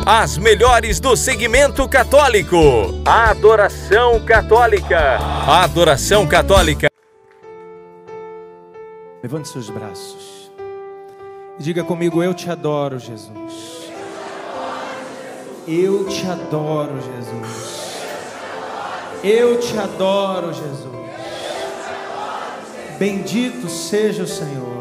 As melhores do segmento católico. Adoração Católica. Adoração Católica. Levante seus braços e diga comigo: eu te adoro, Jesus. Eu te adoro, Jesus. Eu te adoro, Jesus. Bendito seja o Senhor.